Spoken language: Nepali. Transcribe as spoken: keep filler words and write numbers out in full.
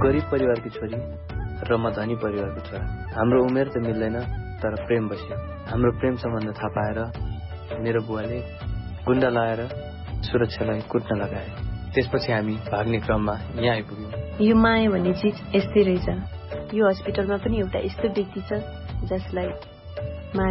गरिब परिवारकी छोरी र म धनी परिवारको छोरा। हाम्रो उमेर त मिल्दैन, तर प्रेम बस्यो। हाम्रो प्रेम सम्बन्ध थाहा पाएर मेरो बुवाले गुण्डा लाएर सुरक्षालाई कुट्न लगाए। त्यसपछि हामी भाग्ने क्रममा यहाँ आइपुग्यौँ। यो माया भन्ने चिज यस्तै रहेछ। यो हस्पिटलमा पनि एउटा यस्तो व्यक्ति छ जसलाई